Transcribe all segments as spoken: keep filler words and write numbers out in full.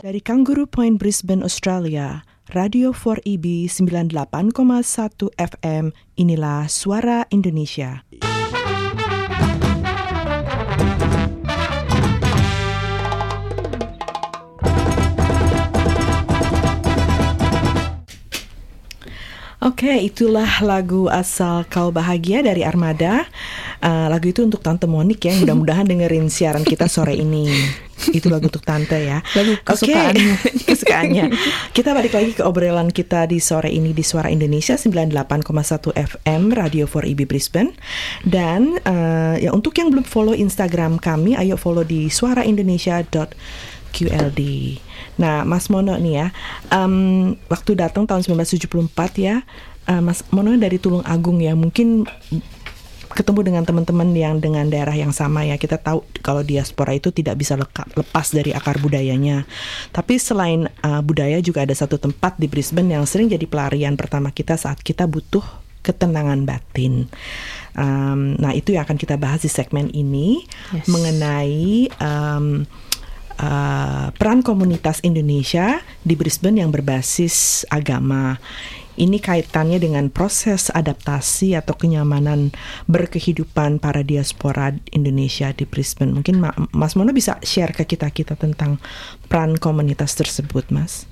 Dari Kangaroo Point, Brisbane, Australia, Radio four E B sembilan puluh delapan koma satu F M, inilah Suara Indonesia. Oke, okay, itulah lagu Asal Kau Bahagia dari Armada. Uh, lagu itu untuk Tante Monik ya, mudah-mudahan dengerin siaran kita sore ini. Itu lagu untuk Tante ya. Lagu kesukaannya. Okay. Kesukaannya. Kita balik lagi ke obrolan kita di sore ini di Suara Indonesia sembilan puluh delapan koma satu F M Radio four E B Brisbane. Dan uh, ya untuk yang belum follow Instagram kami, ayo follow di suaraindonesia dot Q L D. Nah, Mas Mono nih ya, um, waktu datang tahun sembilan belas tujuh puluh empat ya, uh, Mas Mono dari Tulung Agung ya, mungkin ketemu dengan teman-teman yang dengan daerah yang sama ya. Kita tahu kalau diaspora itu tidak bisa leka, lepas dari akar budayanya. Tapi selain uh, budaya juga ada satu tempat di Brisbane yang sering jadi pelarian pertama kita saat kita butuh ketenangan batin. Um, nah, itu yang akan kita bahas di segmen ini, yes. mengenai um, Uh, peran komunitas Indonesia di Brisbane yang berbasis agama. Ini kaitannya dengan proses adaptasi atau kenyamanan berkehidupan para diaspora Indonesia di Brisbane. Mungkin Ma- Mas Mono bisa share ke kita-kita tentang peran komunitas tersebut, Mas.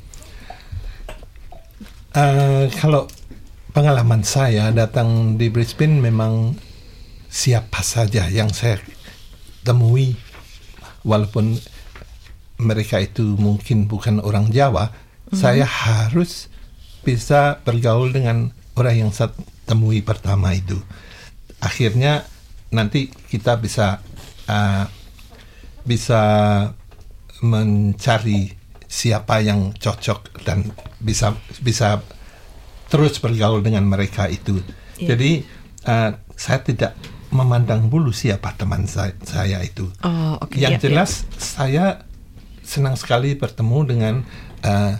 Uh, kalau pengalaman saya datang di Brisbane, memang siapa saja yang saya temui, walaupun mereka itu mungkin bukan orang Jawa, mm-hmm. saya harus bisa bergaul dengan orang yang saya temui pertama itu. Akhirnya nanti kita bisa uh, bisa mencari siapa yang cocok dan bisa bisa terus bergaul dengan mereka itu. Yeah. Jadi uh, saya tidak memandang bulu siapa teman saya, saya itu. Oh, okay. Yang yeah, jelas yeah. saya senang sekali bertemu dengan uh,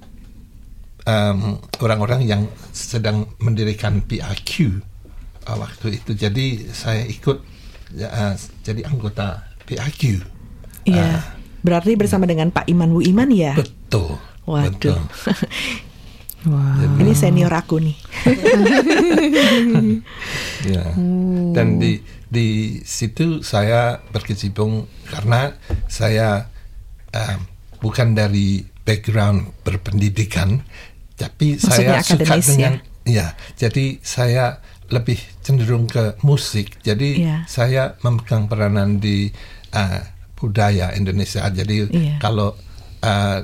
um, orang-orang yang sedang mendirikan P R Q uh, waktu itu. Jadi saya ikut uh, jadi anggota P R Q. Iya. Uh, Berarti bersama dengan Pak Iman Wu Iman ya? Betul. Waduh. Betul. Wow. Jadi, ini senior aku nih. Ya. Hmm. Dan di di situ saya berkecimpung karena saya Uh, bukan dari background berpendidikan, tapi maksudnya saya suka dengan ya? ya, jadi saya lebih cenderung ke musik. Jadi yeah. saya memegang peranan di uh, budaya Indonesia. Jadi yeah. kalau uh,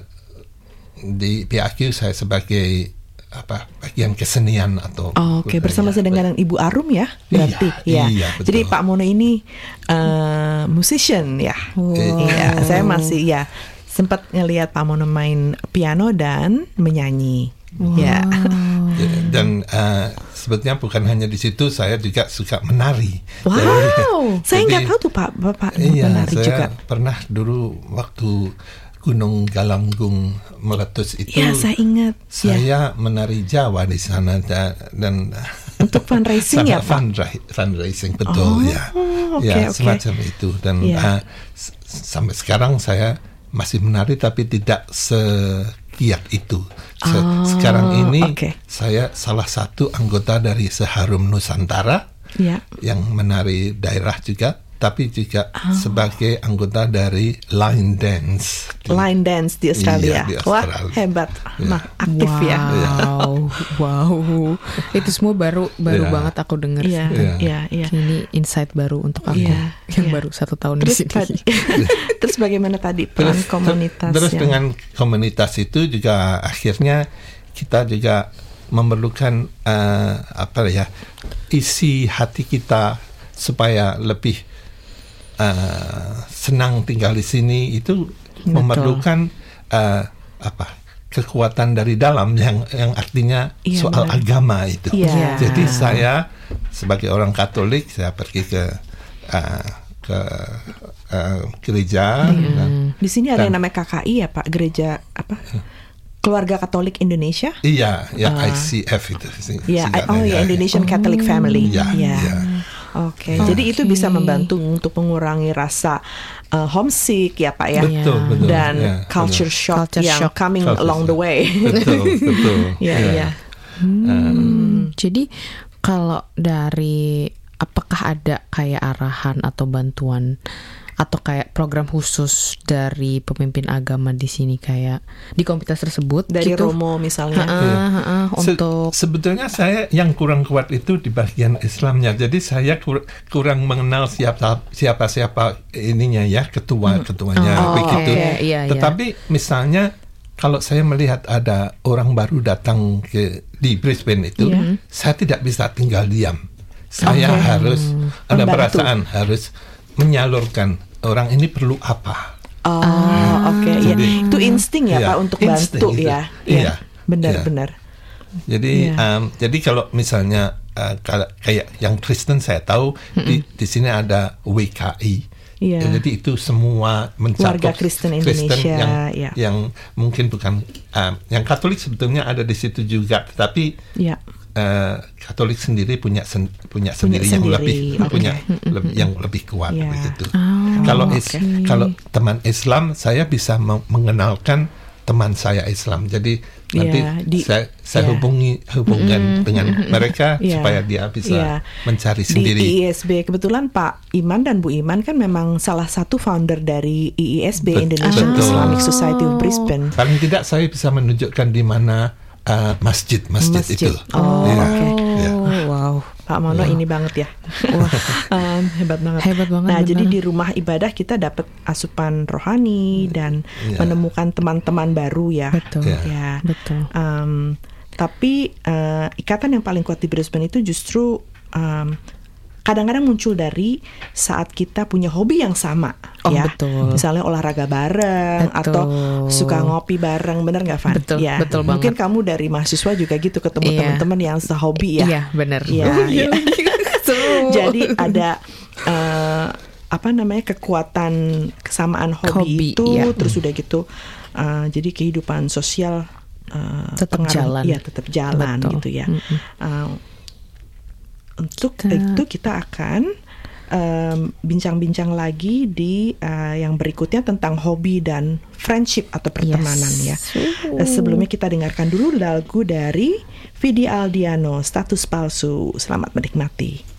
di P R Q saya sebagai apa bagian kesenian atau oh, oke okay. bersama dengan Ibu Arum ya berarti iya, ya. Iya, jadi Pak Mono ini uh, musician ya. Wow. Ya, saya masih ya sempat ngelihat Pak Mono main piano dan menyanyi. Wow. Ya. Dan uh, sebetulnya bukan hanya di situ, saya juga suka menari. Wow, jadi, saya nggak tahu tuh Pak Bapak iya, menari saya juga. Pernah dulu waktu Gunung Galanggung meletus itu, ya, saya ingat. Saya ya. menari Jawa di sana dan, dan untuk fundraising ya Pak. Fundra- fundraising betul oh, ya, okay, ya okay. semacam itu dan yeah. uh, s- sampai sekarang saya masih menari tapi tidak segiat itu. Se- oh, sekarang ini okay. saya salah satu anggota dari Seharum Nusantara yeah. yang menari daerah juga. Tapi juga oh. sebagai anggota dari line dance. Di, line dance di Australia. Iya, di Australia. Wah, hebat. Ya. Nah, aktif wow. ya. Wow. Wow. Itu semua baru baru ya. banget aku dengar. Iya, iya, iya. Ini insight baru untuk aku ya, yang ya. baru satu tahun terus di sini. Tadi, terus bagaimana tadi peran terus, komunitas? Terus yang... dengan komunitas itu juga akhirnya kita juga memerlukan uh, apa ya, isi hati kita supaya lebih Uh, senang tinggal di sini itu betul. Memerlukan uh, apa kekuatan dari dalam yang yang artinya iya, soal benar. Agama itu. Iya. Jadi saya sebagai orang Katolik saya pergi ke uh, ke uh, gereja. Iya. Dan, di sini ada dan, yang namanya K K I ya Pak, gereja apa? Keluarga Katolik Indonesia? Iya, ya uh, I C F itu. Iya, oh ya Indonesian oh. Catholic Family. Iya. Ya. Ya. Oke, jadi itu bisa membantu untuk mengurangi rasa uh, homesick ya Pak ya. Betul, Iya. betul. Dan Ya, culture betul. shock Culture yang shock. coming Culture along shock. the way. Betul, betul. Iya, Ya. iya. Hmm, jadi kalau dari apakah ada kayak arahan atau bantuan atau kayak program khusus dari pemimpin agama di sini kayak di komunitas tersebut Dari gitu? Romo misalnya. Ha-ha, ha-ha, Se- untuk sebetulnya saya yang kurang kuat itu di bagian Islamnya. Jadi saya kur- kurang mengenal siapa siapa siapa ininya ya, ketua ketuanya Oh, begitu. oke. Iya, iya. Tetapi misalnya kalau saya melihat ada orang baru datang ke di Brisbane itu, Iya. saya tidak bisa tinggal diam. Saya Oke. harus ada Membantu. perasaan harus menyalurkan orang ini perlu apa. Oh, oke. Ya, Jadi- itu insting ya Iya, Pak untuk insting bantu itu. ya. Iya, Benar-benar. Jadi, Iya. um, jadi kalau misalnya uh, kalau kayak yang Kristen saya tahu di di sini ada W K I. Iya. Ya, jadi itu semua mencakup Warga Kristen Indonesia, yang, ya. yang mungkin bukan um, yang Katolik sebetulnya ada di situ juga, tetapi Ya. uh, Katolik sendiri punya sen, punya sendiri yang sendiri, lebih oke. punya lebih, yang lebih kuat Iya. begitu. Oh, kalau oke. is- kalau teman Islam saya bisa me- mengenalkan teman saya Islam. Jadi nanti Iya, di- saya saya iya. hubungi hubungkan dengan mereka Iya. supaya dia bisa Iya. mencari Di sendiri. I I S B kebetulan Pak Iman dan Bu Iman kan memang salah satu founder dari I I S B Bet- Indonesian betul. Islamic Society of Brisbane. Paling tidak saya bisa menunjukkan di mana uh, masjid masjid, Masjid. itu. Oh, Iya. oke. Iya. Wow. Pak Mono ini banget ya. Um, hebat banget. Hebat banget, Nah, benar. jadi di rumah ibadah kita dapat asupan rohani dan Iya. menemukan teman-teman baru ya. Betul. Iya. Ya. Betul. Um, tapi uh, ikatan yang paling kuat di Brisbane itu justru um, kadang-kadang muncul dari saat kita punya hobi yang sama, Oh, ya. betul. Misalnya olahraga bareng Betul. atau suka ngopi bareng, bener nggak Van? Betul, ya. betul Mungkin banget. kamu dari mahasiswa juga gitu ketemu Iya. teman-teman yang sehobi ya. Iya, benar. Iya, Oh, iya. Seru. Jadi ada eh, apa namanya kekuatan kesamaan hobi, Hobi, itu, iya. terus udah gitu, eh, jadi kehidupan sosial eh, Tetap pengaruh- jalan. iya tetap jalan Betul. gitu ya. Mm-mm. Eh, untuk Kita- itu kita akan em, bincang-bincang lagi di eh, yang berikutnya tentang hobi dan friendship atau pertemanan ya. Yes. Eh, Sebelumnya kita dengarkan dulu lagu dari Vidi Aldiano, Status Palsu. Selamat menikmati.